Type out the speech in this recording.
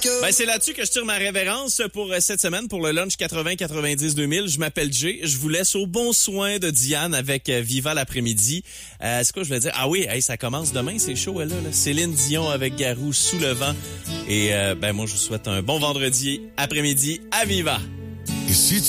Ben, c'est là-dessus que je tire ma révérence pour cette semaine, pour le lunch 80-90-2000. Je m'appelle Jay. Je vous laisse au bon soin de Diane avec Viva l'après-midi. C'est quoi je voulais dire? Ah oui, hey, ça commence demain, c'est chaud, elle là. Céline Dion avec Garou, Sous le vent. Et ben moi, je vous souhaite un bon vendredi après-midi à Viva. Et si